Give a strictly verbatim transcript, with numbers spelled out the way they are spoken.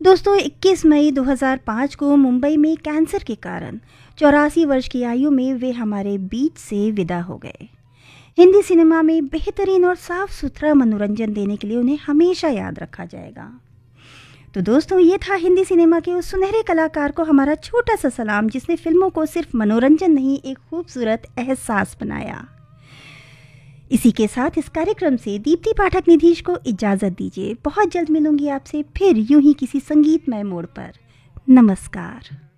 दोस्तों, इक्कीस मई दो हज़ार पाँच को मुंबई में कैंसर के कारण चौरासी वर्ष की आयु में वे हमारे बीच से विदा हो गए। हिंदी सिनेमा में बेहतरीन और साफ सुथरा मनोरंजन देने के लिए उन्हें हमेशा याद रखा जाएगा। तो दोस्तों, ये था हिंदी सिनेमा के उस सुनहरे कलाकार को हमारा छोटा सा सलाम, जिसने फिल्मों को सिर्फ मनोरंजन नहीं, एक खूबसूरत एहसास बनाया। इसी के साथ इस कार्यक्रम से दीप्ति पाठक निधीश को इजाज़त दीजिए। बहुत जल्द मिलूंगी आपसे फिर यूं ही किसी संगीतमय मोड़ पर। नमस्कार।